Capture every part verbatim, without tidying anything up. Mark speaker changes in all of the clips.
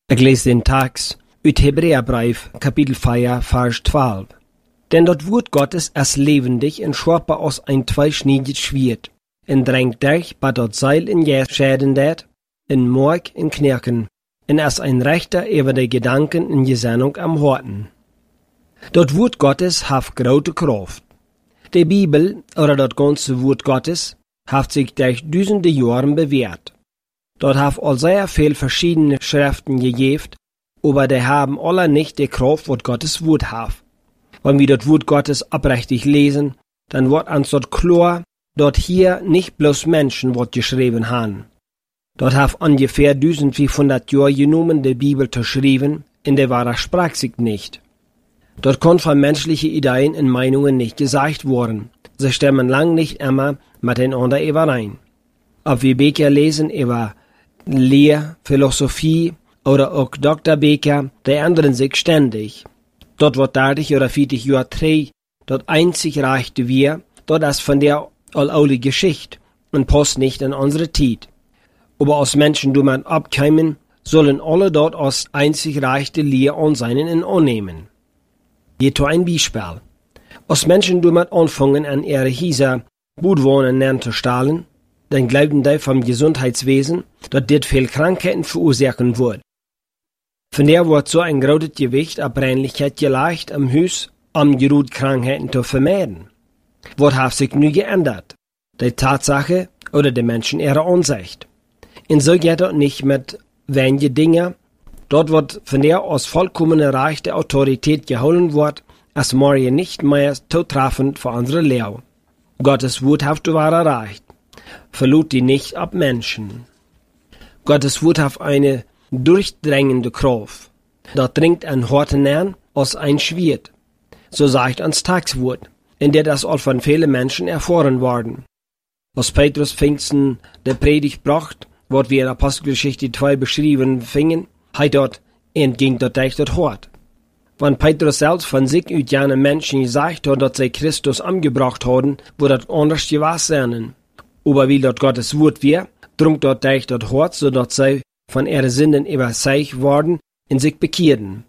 Speaker 1: Ik lees den Text uit Hebräerbrief, Kapitel vier, Vers twaalf. Denn dat Woord Gottes ist lebendig und scherper als ein zweischneidiges Schwert, und drängt durch, bei dat Seil in je schäden dat, in Mark in Knirken, und ist ein Rechter über die Gedanken in Gesinnung am Horten. Dat Woord Gottes hat grote Kraft. Die Bibel, oder dat ganze Woord Gottes, hat sich durch tausende Jahren bewährt. Dort hat all sehr viel verschiedene Schriften gegeben, aber die haben alle nicht die Kraft, was Gottes Wort hat. Wenn wir das Wort Gottes abrechtig lesen, dann wird uns dort klar, dort hier nicht bloß Menschen was geschrieben haben. Dort hat ungefähr eintausendfünfhundert Jahre genommen, die Bibel zu schreiben, in der wahre sprach sich nicht. Dort konnten von menschlichen Ideen und Meinungen nicht gesagt worden. Sie stimmen lang nicht immer miteinander überein. Ob wir Bücher lesen über Lehr, Philosophie oder auch Doktor Bücher, die ändern sich ständig. Dort wird dreißig oder vierzig Jahre drei, dort einzig reichte wir, dort ist von der allalte Geschichte und passt nicht in unsere Zeit. Aber als Menschen, die man abkämen, sollen alle dort als einzig reichte Lehr anseinen und annehmen. Hierzu ein Beispiel. Als Menschen, die man anfangen, an ihre Häuser Bootwohnen zu stahlen, dann glauben die vom Gesundheitswesen, dass dit viel Krankheiten verursachen wird. Von der wird so ein großes Gewicht an Brennlichkeit gelegt am Haus, um gerut Krankheiten zu vermeiden. Was hat sich nun geändert? Die Tatsache oder die Menschen ihre Ansicht. Und so geht das nicht mit wenigen Dingen. Dort wird von der aus vollkommene Reich der Autorität geholt wird, als morgen nicht mehr zutreffend für unsere Lehre. Gottes Wort hat du wahr erreicht. Verlot die nicht ab Menschen. Gottes Wort hat eine durchdrängende Kraft. Dort dringt ein Horten an als ein Schwert. So sagt uns Tagswort, in der das auch von vielen Menschen erfahren worden. Als Petrus Pfingsten der Predigt bracht, wird wie in Apostelgeschichte zwei beschrieben fingen, hat dort entging dort durch das Hort. Wenn Petrus selbst von sich ut jene Menschen gesagt hat, dass sie Christus angebracht haben, wurde das anders gewesen sein. Aber wie dort Gottes Wort wir, drung dort durch das Hort, so dass sie von ihren Sünden überzeugt worden und sich bekehrten.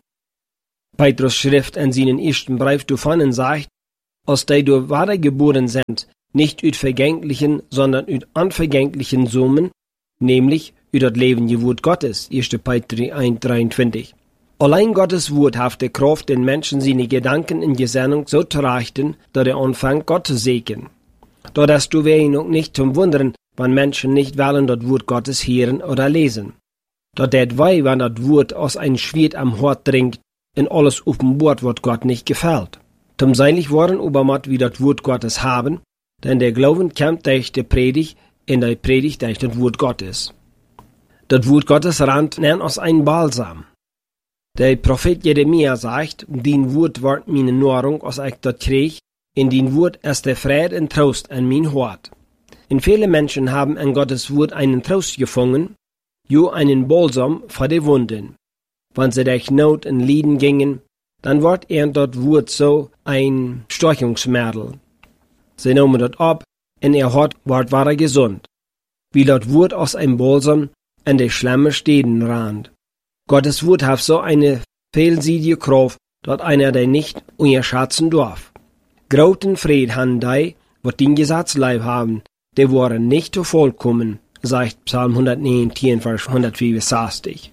Speaker 1: Petrus schrift in seinen ersten Brief davon sagt, als die durch wahre geboren sind, nicht ut vergänglichen, sondern ut unvergänglichen Summen, nämlich ut das lebende Wort Gottes, erster Petrus eins dreiundzwanzig. Allein Gottes Wort hat die Kraft, den Menschen seine Gedanken in Gesinnung so zu richten, dass er anfängt, Gott zu segnen. Dort hast du wenig noch nicht zum Wundern, wenn Menschen nicht wollen das Wort Gottes hören oder lesen. Dort det wei, wenn das Wort aus ein Schwert am Hort dringt, in alles offenbart, was Gott nicht gefällt. Zum seilig worden, obermat wie das Wort Gottes haben, denn der Glauben kommt durch die Predigt, in der Predigt durch das Wort Gottes. Das Wort Gottes rannt nennt aus ein Balsam. Der Prophet Jeremia sagt, din Wort ward meine Nahrung, als ich das krieg, in din Wort ist der Friede und Trost an mein Hort. Und viele Menschen haben an Gottes Wort einen Trost gefunden, jo einen Balsam für die Wunden. Wenn sie durch Not und Leiden gingen, dann wird er dort Wort so ein Steuchungsmittel. Sie nahmen dort ab, und ihr Hort ward war gesund. Wie dort Wort aus einem Balsam an die schlimme Städten rannt. Gottes Wort hat so eine vielseitige Kraft, dass einer der nicht unterschätzen darf. Großen Fried haben die, was den Gesetzleib haben, die waren nicht zu vollkommen, sagt Psalm hundertneunzehn, Vers hundertfünfundsechzig.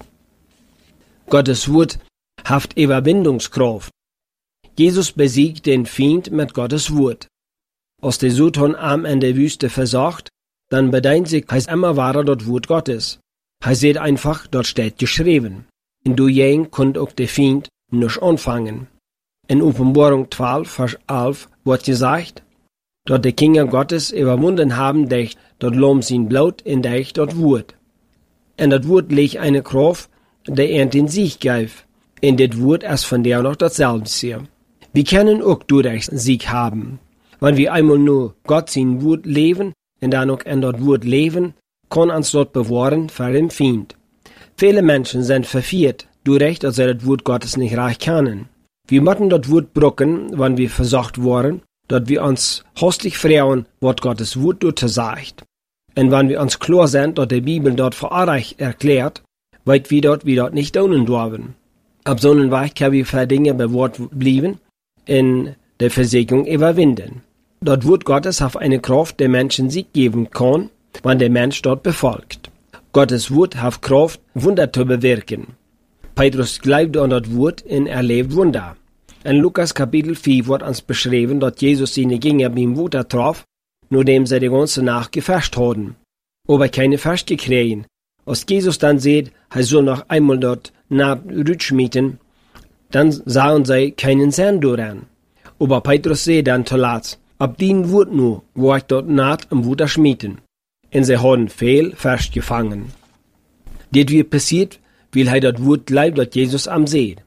Speaker 1: Gottes Wort hat Überwindungskraft. Jesus besiegt den Feind mit Gottes Wort. Als der Sultan am in der Wüste versagt, dann bedenkt sich, heißt immer wahrer das Wort Gottes. Er sieht einfach, dort steht geschrieben. In du jeng konnt auch der Feind nicht anfangen. In Offenbarung zwölf, Vers elf wird gesagt, dort die Kinder Gottes überwunden haben, durch dort Lamm sein Blut in durch dort Wort. Und das Wort legt eine Kraft, der er den Sieg gibt. In das Wort ist von der noch dasselbe hier. Wir können auch durch Sieg haben. Wenn wir einmal nur Gott sein Wort leben, und dann auch in das Wort leben, kann uns dort bewahren vor dem Feind. Viele Menschen sind verführt, durch dass sie das Wort Gottes nicht reich kennen. Wir müssen das Wort brücken, wenn wir versucht worden, dass wir uns hastig freuen, was Gottes Wort dort sagt. Und wenn wir uns klar sind, dass die Bibel dort für euch erklärt, weit wie dort, wie dort nicht tun dürfen. Ab so einem Weg können wir für Dinge bewahrt bleiben, in der Versicherung überwinden. Dort wird Gottes auf eine Kraft, der Menschen Sieg geben kann, wenn der Mensch dort befolgt. Gottes Wort hat Kraft, Wunder zu bewirken. Petrus glaubt an das Wort und erlebt Wunder. In Lukas Kapitel vier wird uns beschrieben, dass Jesus seine Jünger beim Wunder traf, nachdem sie die ganze Nacht gefasst hatten. Aber keine Fast gekriegt. Als Jesus dann sieht, er soll noch einmal dort nach rutschmieten, dann sahen sie keinen Sand daran. Aber Petrus sieht dann zuletzt, ab den Wort nur, wo ich dort nach am Wunder schmieden. Und sie haben viel Fast gefangen. Dit wird passiert, weil er das Wort bleibt, das Jesus am sieht.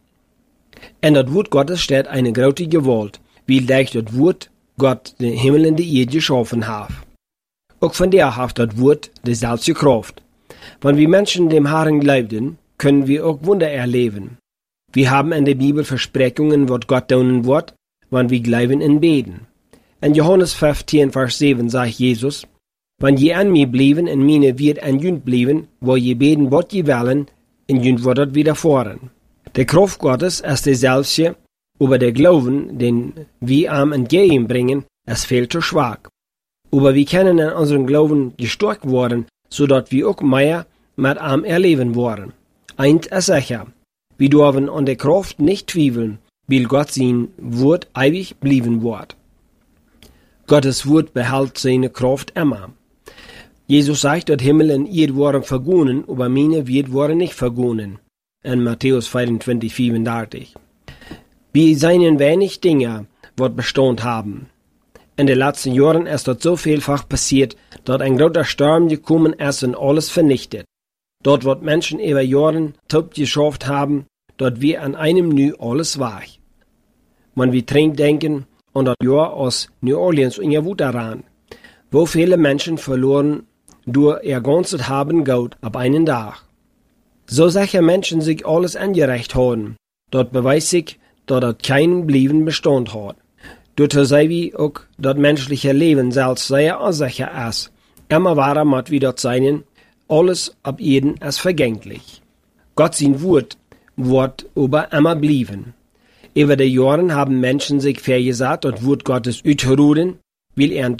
Speaker 1: In das Wort Gottes steht eine große Gewalt, weil durch das Wort Gott den Himmel und die Erde geschaffen hat. Auch von der hat das Wort dieselbe Kraft. Wenn wir Menschen dem Herrn glauben, können wir auch Wunder erleben. Wir haben in der Bibel Versprechungen, was Gott tun wird, wenn wir glauben und beten. In Johannes fünfzehn, Vers sieben sagt Jesus, wenn je an mir blieben und meine wird an jünd blieben, wo je beten, was je wollen, in jünd wird das widerfahren. Der Kraft Gottes ist dieselbe, aber der Glauben, den wir am entgegenbringen, ist viel zu schwach. Aber wir können in unserem Glauben gestärkt werden, sodass wir auch mehr mit am erleben wollen. Eins ist sicher, wir dürfen an der Kraft nicht zweifeln, weil Gott sein Wort ewig bleiben wird. Gottes Wort behält seine Kraft immer. Jesus sagt, dass Himmel und Erde waren vergonnen, aber meine wird waren nicht vergonnen. In Matthäus vierundzwanzig, fünfunddreißig. Wir seien wenig Dinge, was Bestand haben. In den letzten Jahren ist dort so vielfach passiert, dass ein großer Sturm gekommen ist und alles vernichtet. Dort wird Menschen über Jahre top geschafft haben, dort wir an einem Nu alles war. Wenn wir dran denken an das Jahr aus New Orleans und ihr Wut daran, wo viele Menschen verloren durch ihr ganzes Haben Geld ab einen Tag. So solche Menschen sich alles angerecht haben, dort beweist sich, dass das keinen blieben Bestand hat. Dort sei wie auch das menschliche Leben selbst sehr unsicher ist. Immer wahrer mat wie dort seinen, alles ab jeden ist vergänglich. Gott sein Wort wird aber immer blieben. Über die Jahren haben Menschen sich vergesagt, das Wort Gottes auszuruhen, weil er